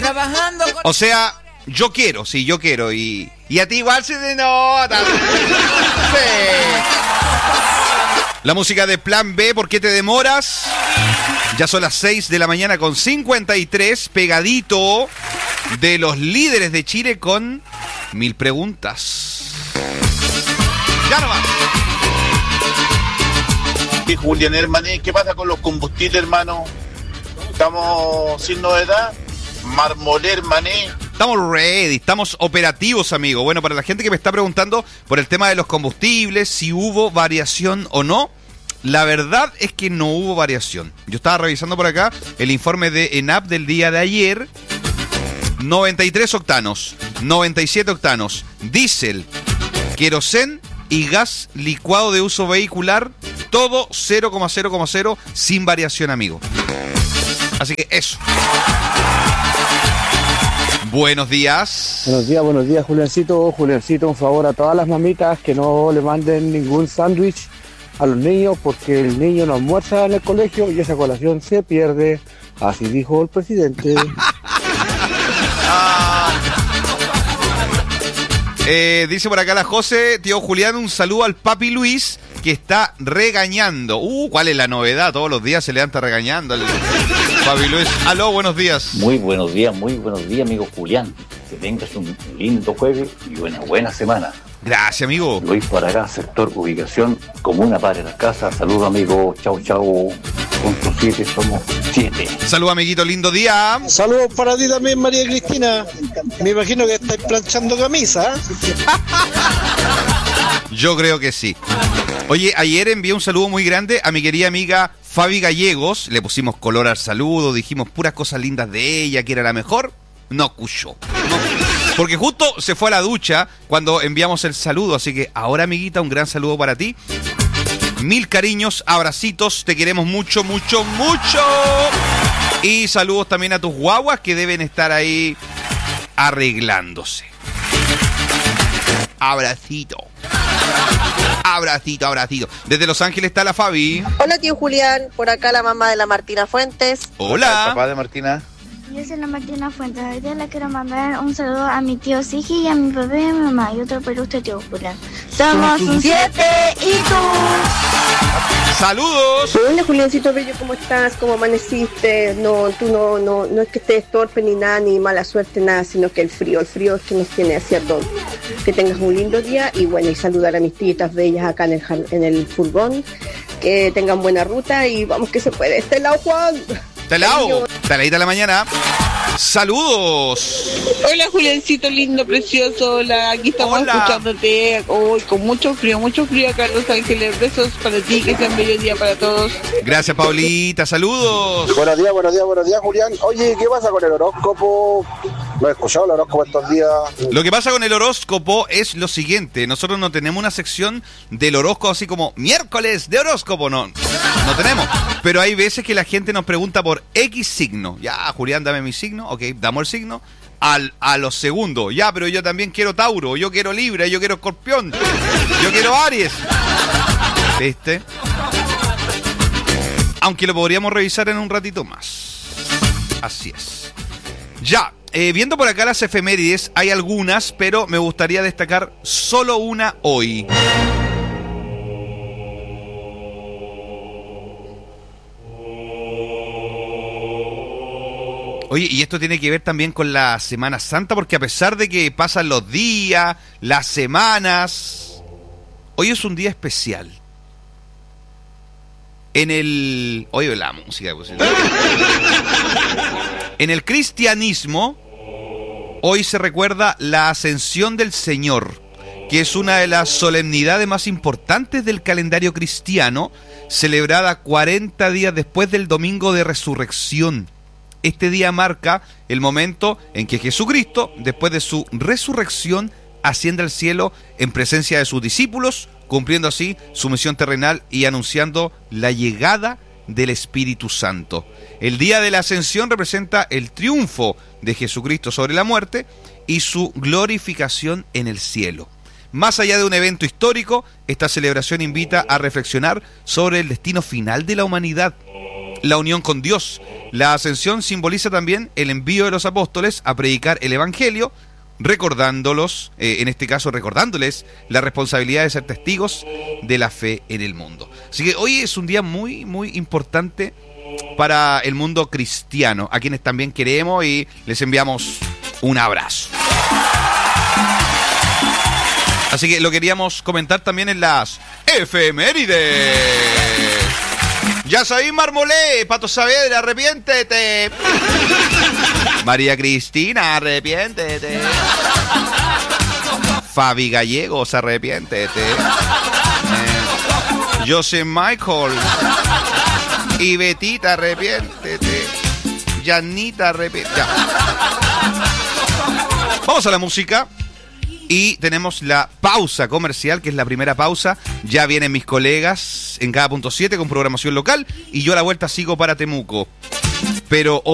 Trabajando con... O sea, yo quiero, sí, yo quiero. Y a ti igual se te nota. Sí. La música de Plan B, ¿por qué te demoras? Ya son las 6 de la mañana con 53, pegadito de los líderes de Chile con 1000 preguntas. Ya nomás. Y Julián Hermané, ¿qué pasa con los combustibles, hermano? ¿Estamos sin novedad? Marmoler Mané. Estamos ready, estamos operativos, amigo. Bueno, para la gente que me está preguntando por el tema de los combustibles, si hubo variación o no, la verdad es que no hubo variación. Yo estaba revisando por acá el informe de ENAP del día de ayer. 93 octanos, 97 octanos, diésel, querosén y gas licuado de uso vehicular, todo 0,0,0 sin variación, amigo. Así que eso. Buenos días. Buenos días, Juliancito. Juliancito, un favor a todas las mamitas que no le manden ningún sándwich a los niños porque el niño no almuerza en el colegio y esa colación se pierde. Así dijo el presidente. Dice por acá la José, tío Julián, un saludo al papi Luis que está regañando. ¿Cuál es la novedad? Todos los días se levanta regañando al papi Luis. Aló, buenos días. Muy buenos días, amigo Julián. Que tengas un lindo jueves y una buena semana. Gracias, amigo. Luis por acá, sector ubicación, Comuna Padre Las Casas. Saludos, amigo. Chau, chau. Punto 7, somos 7. Saludos, amiguito, lindo día. Saludos para ti también, María Cristina. Me imagino que estáis planchando camisa. Yo creo que sí. Oye, ayer envié un saludo muy grande a mi querida amiga Fabi Gallegos. Le pusimos color al saludo, dijimos puras cosas lindas de ella, que era la mejor. No cuyó. Porque justo se fue a la ducha cuando enviamos el saludo. Así que ahora, amiguita, un gran saludo para ti. 1000 cariños, abracitos, te queremos mucho, mucho, mucho. Y saludos también a tus guaguas que deben estar ahí arreglándose. Abracito. Abracito, abracito. Desde Los Ángeles está la Fabi. Hola, tío Julián. Por acá la mamá de la Martina Fuentes. Hola. ¿El papá de Martina? Yo soy la Martina Fuentes. Hoy día le quiero mandar un saludo a mi tío Sigi y a mi papá y a mi mamá. Y otro para usted, tío Julián. Somos un 7 y tú. ¡Saludos! Hola, Juliancito Bello, ¿cómo estás? ¿Cómo amaneciste? No, tú no es que estés torpe ni nada, ni mala suerte, nada, sino que el frío es que nos tiene hacia todo. Que tengas un lindo día y bueno, y saludar a mis titas bellas acá en el furgón. Que tengan buena ruta y vamos que se puede. Este lado, Juan. Telao, taladita de la mañana. Saludos. Hola, Juliancito lindo, precioso. Hola, aquí estamos escuchándote hoy con mucho frío acá en Los Ángeles. Besos para ti, que sea un bello día para todos. Gracias, Paulita, saludos. Buenos días, Julián. Oye, ¿qué pasa con el horóscopo? No he escuchado el horóscopo estos días. Lo que pasa con el horóscopo es lo siguiente. Nosotros no tenemos una sección del horóscopo así como miércoles de horóscopo, no tenemos. Pero hay veces que la gente nos pregunta por X signo. Ya, Julián, dame mi signo. Ok, damos el signo. A los segundos. Ya, pero yo también quiero Tauro, yo quiero Libra, yo quiero Escorpión, yo quiero Aries. ¿Viste? Aunque lo podríamos revisar en un ratito más. Así es. Ya, viendo por acá las efemérides, hay algunas, pero me gustaría destacar solo una hoy. Oye, y esto tiene que ver también con la Semana Santa, porque a pesar de que pasan los días, las semanas, hoy es un día especial. Oye, la música. Pues, en el cristianismo, hoy se recuerda la Ascensión del Señor, que es una de las solemnidades más importantes del calendario cristiano, celebrada 40 días después del Domingo de Resurrección. Este día marca el momento en que Jesucristo, después de su resurrección, asciende al cielo en presencia de sus discípulos, cumpliendo así su misión terrenal y anunciando la llegada del Espíritu Santo. El día de la Ascensión representa el triunfo de Jesucristo sobre la muerte y su glorificación en el cielo. Más allá de un evento histórico, esta celebración invita a reflexionar sobre el destino final de la humanidad la unión con Dios. La ascensión simboliza también el envío de los apóstoles a predicar el evangelio, recordándolos, en este caso recordándoles la responsabilidad de ser testigos de la fe en el mundo. Así que hoy es un día muy, muy importante para el mundo cristiano, a quienes también queremos y les enviamos un abrazo. Así que lo queríamos comentar también en las efemérides. Ya sabéis, Marmolé, Pato Saavedra, arrepiéntete. María Cristina, arrepiéntete. Fabi Gallegos, arrepiéntete. José Michael y Betita, arrepiéntete. Janita, arrepiéntete. Vamos a la música. Y tenemos la pausa comercial, que es la primera pausa. Ya vienen mis colegas en cada punto 7 con programación local. Y yo a la vuelta sigo para Temuco. Pero